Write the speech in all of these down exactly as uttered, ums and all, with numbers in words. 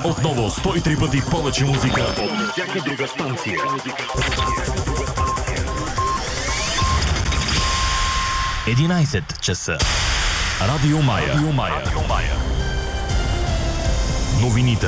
Отново сто и три пъти повече музика от всяка друга станция. единайсет часа. Радио Мая. Радио Мая. Новините.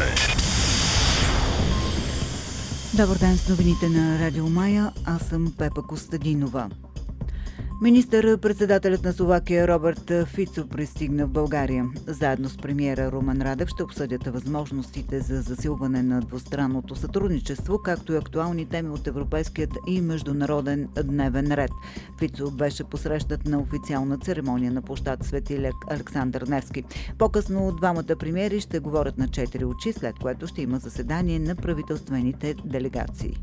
Добър ден с новините на Радио Мая. Аз съм Пепа Костадинова. Министър-председателят на Словакия Робърт Фицо пристигна в България. Заедно с премиера Румен Радев ще обсъдят възможностите за засилване на двустранното сътрудничество, както и актуални теми от европейският и международен дневен ред. Фицо беше посрещнат на официална церемония на площад Свети Александър Невски. По-късно двамата премиери ще говорят на четири очи, след което ще има заседание на правителствените делегации.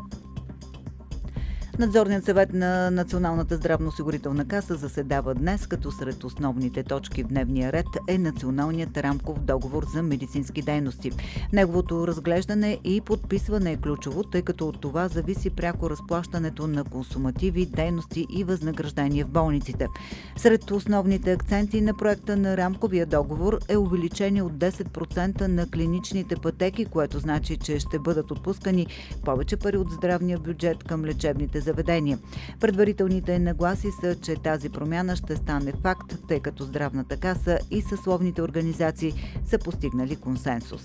Надзорният съвет на Националната здравноосигурителна каса заседава днес, като сред основните точки в дневния ред е Националният рамков договор за медицински дейности. Неговото разглеждане и подписване е ключово, тъй като от това зависи пряко разплащането на консумативи, дейности и възнаграждения в болниците. Сред основните акценти на проекта на рамковия договор е увеличение от десет процента на клиничните пътеки, което значи, че ще бъдат отпускани повече пари от здравния бюджет към лечебните заведения. Предварителните нагласи са, че тази промяна ще стане факт, тъй като Здравната каса и съсловните организации са постигнали консенсус.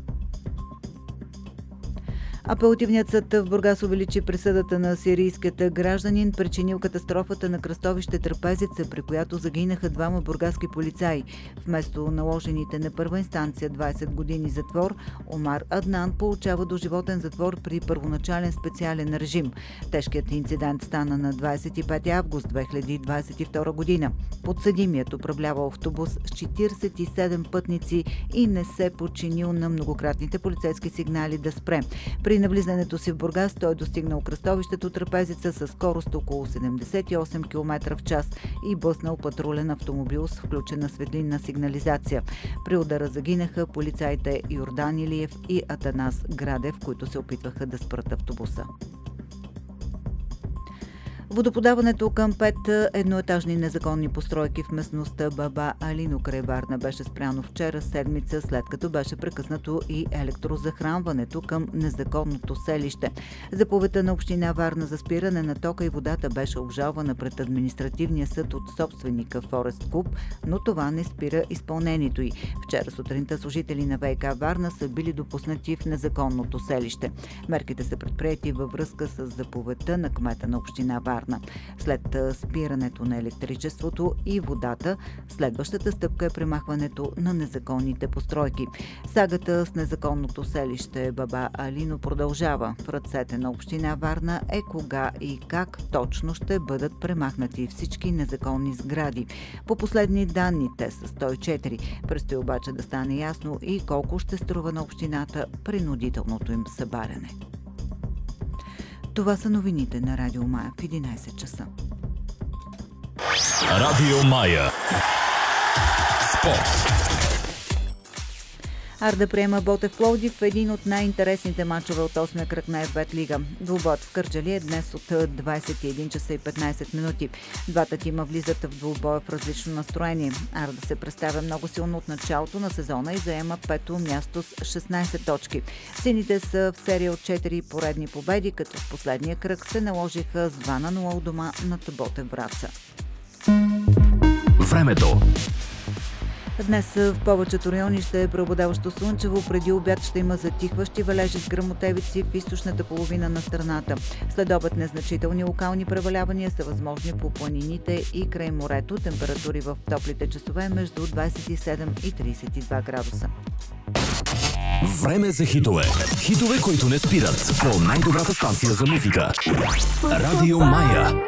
Апелативният съд в Бургас увеличи присъдата на сирийският гражданин, причинил катастрофата на кръстовище Трапезица, при която загинаха двама бургаски полицаи. Вместо наложените на първа инстанция двайсет години затвор, Омар Аднан получава доживотен затвор при първоначален специален режим. Тежкият инцидент стана на двайсет и пети август две хиляди двайсет и втора година. Подсъдимият управлява автобус с четирийсет и седем пътници и не се подчинил на многократните полицейски сигнали да спре. При навлизането си в Бургас той достигнал кръстовището Трапезица със скорост около седемдесет и осем километра в час и блъснал патрулен автомобил с включена светлинна сигнализация. При удара загинаха полицаите Йордан Илиев и Атанас Градев, които се опитваха да спрат автобуса. Водоподаването към пет едноетажни незаконни постройки в местността Баба Алино край Варна беше спряно вчера седмица, след като беше прекъснато и електрозахранването към незаконното селище. Заповедта на община Варна за спиране на тока и водата беше обжалвана пред административния съд от собственика Форест Клуб, но това не спира изпълнението й. Вчера сутринта служители на ВиК Варна са били допуснати в незаконното селище. Мерките са предприети във връзка с заповедта на кмета на община Варна. След спирането на електричеството и водата, следващата стъпка е премахването на незаконните постройки. Сагата с незаконното селище Баба Алино продължава. В ръцете на община Варна е кога и как точно ще бъдат премахнати всички незаконни сгради. По последни данни те са сто и четири. Предстои обаче да стане ясно и колко ще струва на общината принудителното им събаряне. Това са новините на Радио Мая в единайсет часа. Радио Мая. Спорт. Арда приема Ботев Пловдив в един от най-интересните мачове от осмия кръг на Еф бет лига. Двубоят в Кърджали е днес от двайсет и един часа и петнайсет минути. Двата тима влизат в двубоя в различно настроение. Арда се представя много силно от началото на сезона и заема пето място с шестнайсет точки. Сините са в серия от четири поредни победи, като в последния кръг се наложиха с два на нула у дома над Ботев Враца. Времето. Днес в повечето райони ще е преобладаващо слънчево. Преди обяд ще има затихващи валежи с гръмотевици в източната половина на страната. След обед незначителни локални превалявания са възможни по планините и край морето. Температури в топлите часове между двайсет и седем и трийсет и два градуса. Време за хитове. Хитове, които не спират. По най-добрата станция за музика. Радио Мая.